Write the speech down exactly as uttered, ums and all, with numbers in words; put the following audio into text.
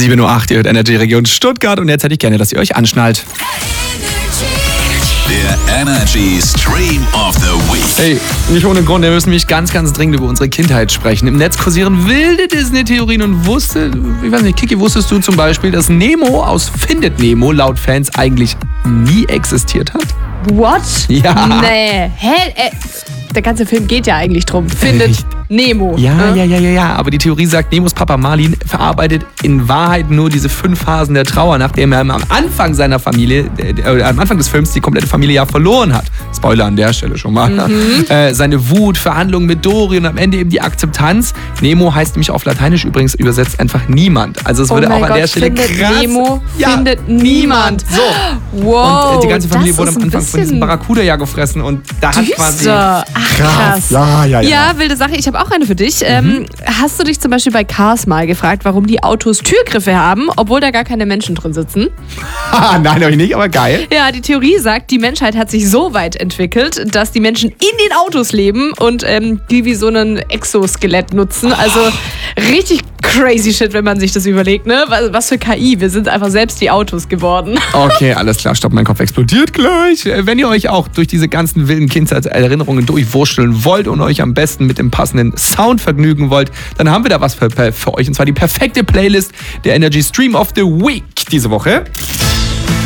sieben Uhr acht, ihr hört Energy Region Stuttgart und jetzt hätte ich gerne, dass ihr euch anschnallt. Der Energy Stream of the Week. Hey, nicht ohne Grund, wir müssen nämlich ganz, ganz dringend über unsere Kindheit sprechen. Im Netz kursieren wilde Disney-Theorien und wusste, ich weiß nicht, Kiki, wusstest du zum Beispiel, dass Nemo aus Findet Nemo laut Fans eigentlich nie existiert hat? What? Ja. Nee. Hä? Äh, der ganze Film geht ja eigentlich drum. Findet Echt? Nemo. Ja, ne? ja, ja, ja, ja. Aber die Theorie sagt, Nemos Papa Marlin verarbeitet in Wahrheit nur diese fünf Phasen der Trauer, nachdem er am Anfang seiner Familie, äh, am Anfang des Films die komplette Familie ja verloren hat. Spoiler an der Stelle schon mal. Mhm. Äh, seine Wut, Verhandlungen mit Dory und am Ende eben die Akzeptanz. Nemo heißt nämlich auf Lateinisch übrigens übersetzt einfach niemand. Also es Oh würde mein auch an Gott, der Stelle findet krass. Nemo, ja, findet niemand. So. Wow. Und äh, die ganze Familie das wurde ist am ein Anfang von diesem bisschen Barracuda ja gefressen und da hat quasi... düster. Ach, krass. Ja, ja, ja. Ja, wilde Sache. Ich habe auch eine für dich. Ähm, hast du dich zum Beispiel bei Cars mal gefragt, warum die Autos Türgriffe haben, obwohl da gar keine Menschen drin sitzen? Nein, habe ich nicht, aber geil. Ja, die Theorie sagt, die Menschheit hat sich so weit entwickelt, dass die Menschen in den Autos leben und ähm, die wie so ein Exoskelett nutzen. Also richtig crazy shit, wenn man sich das überlegt, ne? Was, was für K I. Wir sind einfach selbst die Autos geworden. Okay, alles klar, stopp, mein Kopf explodiert gleich. Wenn ihr euch auch durch diese ganzen wilden Kindheitserinnerungen durchwurschteln wollt und euch am besten mit dem passenden Sound vergnügen wollt, dann haben wir da was für, für euch. Und zwar die perfekte Playlist der Energy Stream of the Week diese Woche.